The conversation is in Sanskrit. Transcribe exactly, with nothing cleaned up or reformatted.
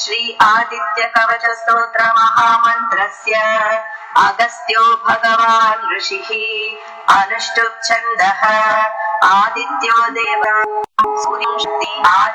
श्री आदित्य कवच स्तोत्र महामन्त्रस्य अगस्त्यो भगवान् ऋषिः अनुष्टुप् छन्दः आदित्यो देवः सूर्यं शक्ति